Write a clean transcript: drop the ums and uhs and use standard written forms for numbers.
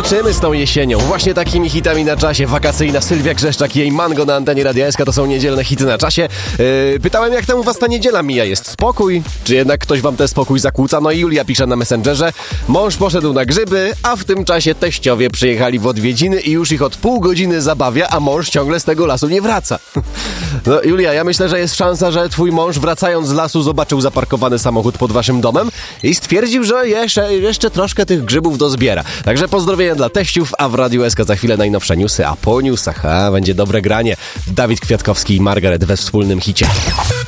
skoczymy z tą jesienią. Właśnie takimi hitami na czasie. Wakacyjna Sylwia Grzeszczak i jej Mango na antenie Radia SK to są niedzielne hity na czasie. Pytałem, jak tam u was ta niedziela mija? Jest spokój? Czy jednak ktoś wam ten spokój zakłóca? No i Julia pisze na Messengerze. Mąż poszedł na grzyby, a w tym czasie teściowie przyjechali w odwiedziny i już ich od pół godziny zabawia, a mąż ciągle z tego lasu nie wraca. No Julia, ja myślę, że jest szansa, że twój mąż wracając z lasu zobaczył zaparkowany samochód pod waszym domem i stwierdził, że jeszcze troszkę tych grzybów dozbiera. Także pozdrowienia dla teściów, a w Radiu SK za chwilę najnowsze newsy, a po newsach będzie dobre granie. Dawid Kwiatkowski i Margaret we wspólnym hicie.